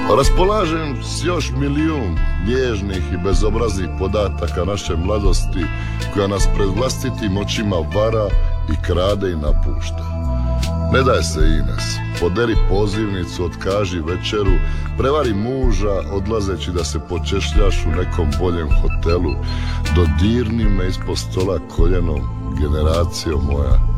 Raspolažem s još milijun nježnih i bezobraznih podataka naše mladosti koja nas pred vlastitim očima vara i krade i napušta. Ne daj se, Ines, poderi pozivnicu, otkaži večeru, prevari muža odlazeći da se počešljaš u nekom boljem hotelu, dodirni me ispod stola koljenom, generacijo moja.